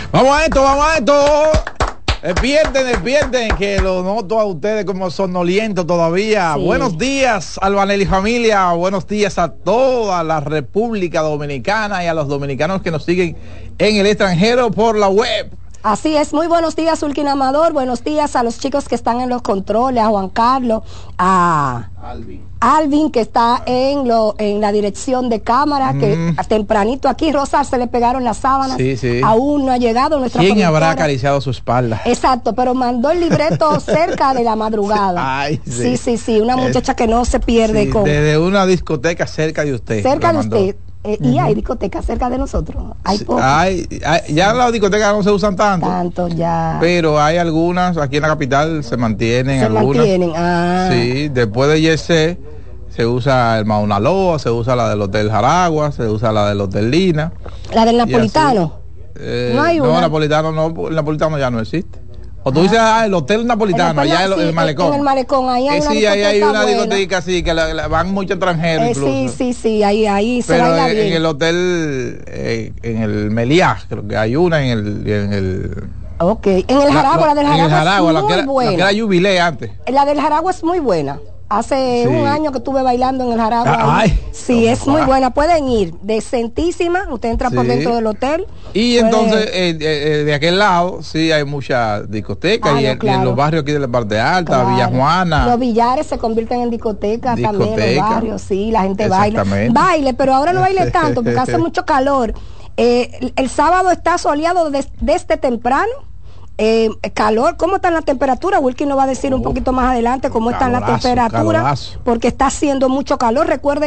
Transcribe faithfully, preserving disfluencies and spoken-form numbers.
Vamos a esto, vamos a esto. Despierten, despierten, que lo noto a ustedes como sonolientos todavía. Sí. Buenos días, Albanel y familia. Buenos días a toda la República Dominicana y a los dominicanos que nos siguen en el extranjero por la web. Así es, muy buenos días, Ulkin Amador. Buenos días a los chicos que están en los controles, a Juan Carlos, a Alvin, Alvin que está en lo en la dirección de cámara, mm. que tempranito aquí, Rosa, se le pegaron las sábanas. Sí, sí. Aún no ha llegado nuestra ¿Quién productora? habrá acariciado su espalda? Exacto, pero mandó el libreto cerca de la madrugada. Ay, sí. sí, sí, sí, una muchacha es, que no se pierde sí, con... Desde una discoteca cerca de usted. Cerca de usted. Eh, uh-huh. Y hay discotecas cerca de nosotros. Hay, sí, hay, hay Ya las discotecas no se usan tanto. Tanto ya. Pero hay algunas, aquí en la capital se mantienen. Se algunas. mantienen, ah. Sí, después de Yesé se usa el Mauna Loa, se usa la del Hotel Jaragua, se usa la del Hotel Lina. La del Napolitano. Eh, no hay una. No, Napolitano no, el Napolitano ya no existe. O tú dices, ah, el Hotel Napolitano, el allá en sí, el Malecón. En el Malecón, ahí hay eh, una sí, discoteca ahí hay una buena. discoteca, sí, que la, la, van muchos extranjeros eh, incluso. Sí, sí, sí, ahí, ahí se Pero baila en, bien. en el hotel, eh, en el Meliá, creo que hay una en el... En el ok, en el Jaragua, la, la del Jaragua, en el Jaragua, es la muy que era, buena. La que era Jubilé antes. La del Jaragua es muy buena. Hace sí. un año que estuve bailando en el Jaragua. Ay, sí, es muy buena. Pueden ir, decentísima. Usted entra sí. por dentro del hotel. Y puede... entonces, eh, eh, de aquel lado, sí hay muchas discotecas. Ah, y, no, claro. y en los barrios aquí de la parte alta, claro. Villa Juana. Los billares se convierten en discotecas también en los barrios. Sí, la gente baila. Baile, pero ahora no baile tanto porque hace mucho calor. Eh, el sábado está soleado desde, desde temprano. Eh, calor, ¿cómo está la temperatura? Wilkin nos va a decir oh, un poquito más adelante cómo está la temperatura, calorazo. Porque está haciendo mucho calor. Recuerden